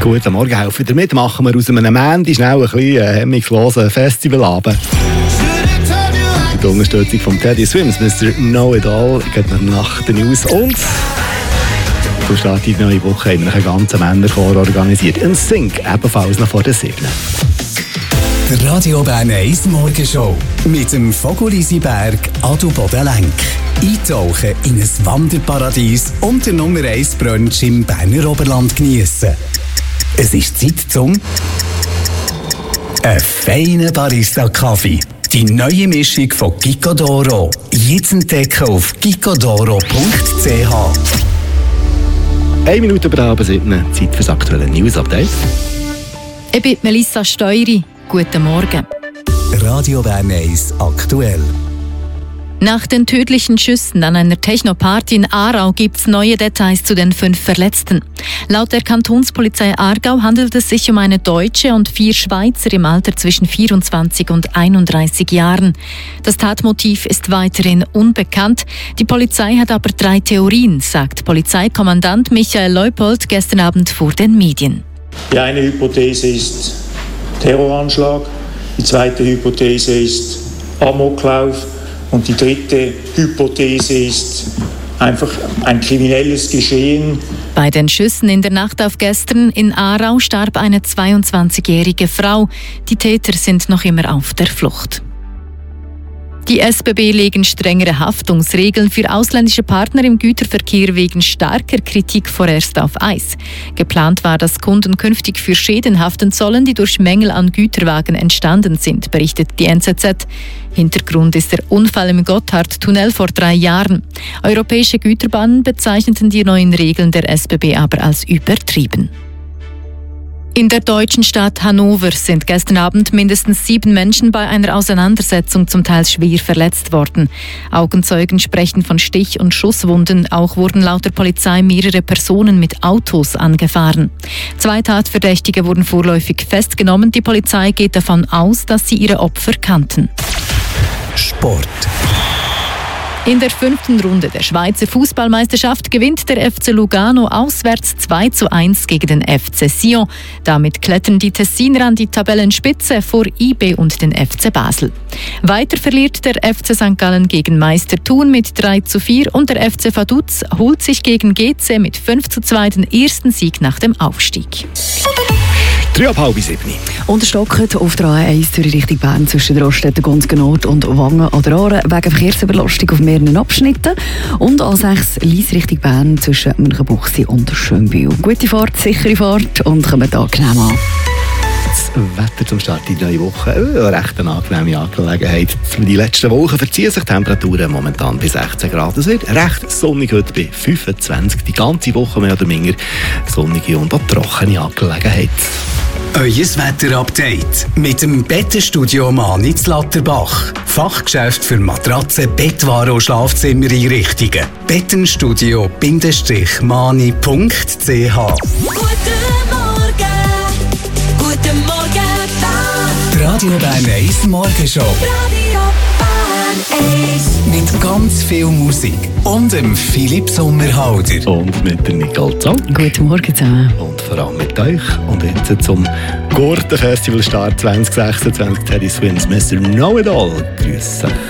Guten Morgen, helfen damit machen wir aus einem Mandy schnell ein bisschen hemmungslosen Festivalabend. Mit der Unterstützung von Teddy Swims, Mr. Know-It-All, geht nach den News und zum Start die neue Woche haben wir einen ganzen Männerchor organisiert. Und Sync ebenfalls noch vor der 7. Der Radio Bern 1 Morgenshow mit dem Vogel-Lisi-Berg Adelboden-Lenk. Eintauchen in ein Wanderparadies und den Nummer 1 Brunch im Berner Oberland geniessen. Es ist Zeit zum ein feiner Barista-Kaffee. Die neue Mischung von Gicodoro. Jetzt entdecken auf gicodoro.ch. 1 Minute über halb 7, Zeit für das aktuelle News-Update. Ich bin Melissa Steury. Guten Morgen. Radio Bern 1 aktuell. Nach den tödlichen Schüssen an einer Techno-Party in Aarau gibt es neue Details zu den 5 Verletzten. Laut der Kantonspolizei Aargau handelt es sich um eine Deutsche und 4 Schweizer im Alter zwischen 24 und 31 Jahren. Das Tatmotiv ist weiterhin unbekannt. Die Polizei hat aber 3 Theorien, sagt Polizeikommandant Michael Leupold gestern Abend vor den Medien. Die eine Hypothese ist Terroranschlag, die zweite Hypothese ist Amoklauf und die dritte Hypothese ist einfach ein kriminelles Geschehen. Bei den Schüssen in der Nacht auf gestern in Aarau starb eine 22-jährige Frau. Die Täter sind noch immer auf der Flucht. Die SBB legen strengere Haftungsregeln für ausländische Partner im Güterverkehr wegen starker Kritik vorerst auf Eis. Geplant war, dass Kunden künftig für Schäden haften sollen, die durch Mängel an Güterwagen entstanden sind, berichtet die NZZ. Hintergrund ist der Unfall im Gotthardtunnel vor 3 Jahren. Europäische Güterbahnen bezeichneten die neuen Regeln der SBB aber als übertrieben. In der deutschen Stadt Hannover sind gestern Abend mindestens 7 Menschen bei einer Auseinandersetzung zum Teil schwer verletzt worden. Augenzeugen sprechen von Stich- und Schusswunden. Auch wurden laut der Polizei mehrere Personen mit Autos angefahren. 2 Tatverdächtige wurden vorläufig festgenommen. Die Polizei geht davon aus, dass sie ihre Opfer kannten. Sport. In der 5. Runde der Schweizer Fußballmeisterschaft gewinnt der FC Lugano auswärts 2:1 gegen den FC Sion. Damit klettern die Tessiner an die Tabellenspitze vor IB und den FC Basel. Weiter verliert der FC St. Gallen gegen Meister Thun mit 3:4 und der FC Vaduz holt sich gegen GC mit 5:2 den ersten Sieg nach dem Aufstieg. 6:30. Unterstockend auf der A1 Zürich Richtung Bern zwischen der Raststätte Gonzgen Nord und Wangen an der Aare wegen Verkehrsüberlastung auf mehreren Abschnitten und A6 Lyss Richtung Bern zwischen Münchenbuchsee und Schönbühl. Gute Fahrt, sichere Fahrt und kommt angenehm an. Das Wetter zum Start in die neue Woche. Eine recht angenehme Angelegenheit. Die letzten Wochen verziehen sich die Temperaturen momentan bei 16 Grad. Es wird recht sonnig heute bei 25. Die ganze Woche mehr oder weniger sonnige und auch trockene Angelegenheit. Euer Wetter-Update mit dem Bettenstudio Mani in Latterbach. Fachgeschäft für Matratzen, Bettwaren und Schlafzimmereinrichtungen. Bettenstudio-mani.ch. Guten Morgen, Die Radio Bern 1 Morgenshow. Radio Bern 1. Mit ganz viel Musik und dem Philipp Sommerhalder. Und mit der Nicole Zoll. Guten Morgen zusammen. Und vor allem mit euch. Und jetzt zum Gurten-Festival-Start 2026. Teddy Swims, Mr. Know-It-All. Grüße.